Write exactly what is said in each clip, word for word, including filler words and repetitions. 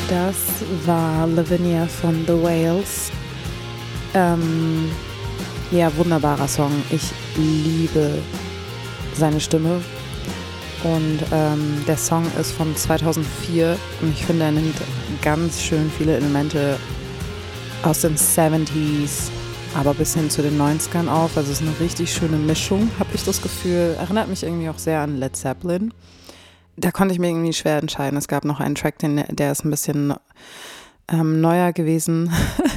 Das war Lavinia von The Whales. Ähm, ja, wunderbarer Song. Ich liebe seine Stimme. Und ähm, der Song ist von zweitausendvier und ich finde, er nimmt ganz schön viele Elemente aus den siebziger, aber bis hin zu den neunzigern auf. Also es ist eine richtig schöne Mischung, habe ich das Gefühl. Erinnert mich irgendwie auch sehr an Led Zeppelin. Da konnte ich mir irgendwie schwer entscheiden. Es gab noch einen Track, den, der ist ein bisschen ähm, neuer gewesen.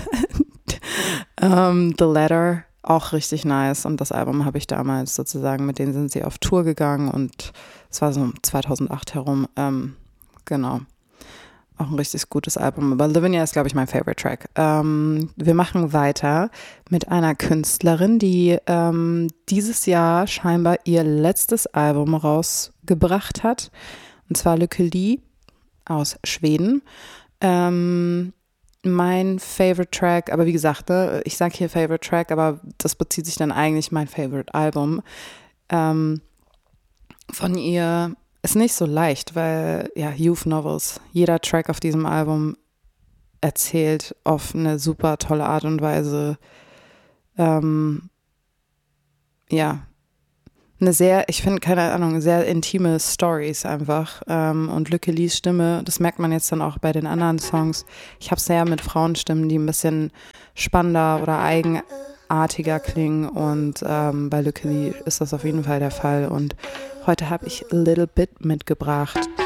um, The Letter, auch richtig nice. Und das Album habe ich damals sozusagen, mit denen sind sie auf Tour gegangen und es war so zweitausendacht herum. Ähm, genau. Auch ein richtig gutes Album. Aber Lavinia ist, glaube ich, mein Favorite Track. Ähm, wir machen weiter mit einer Künstlerin, die ähm, dieses Jahr scheinbar ihr letztes Album rausgebracht hat. Und zwar Lykke Li aus Schweden. Ähm, mein Favorite Track, aber wie gesagt, ne, ich sage hier Favorite Track, aber das bezieht sich dann eigentlich mein Favorite Album. Ähm, von ihr ist nicht so leicht, weil ja, Youth Novels, jeder Track auf diesem Album erzählt auf eine super tolle Art und Weise, ähm, ja, eine sehr, ich finde, keine Ahnung, sehr intime Stories einfach. Ähm, und Lykke Lis Stimme, das merkt man jetzt dann auch bei den anderen Songs. Ich habe es sehr mit Frauenstimmen, die ein bisschen spannender oder eigenartiger klingen. Und ähm, bei Lykke Li ist das auf jeden Fall der Fall. Und heute habe ich A Little Bit mitgebracht.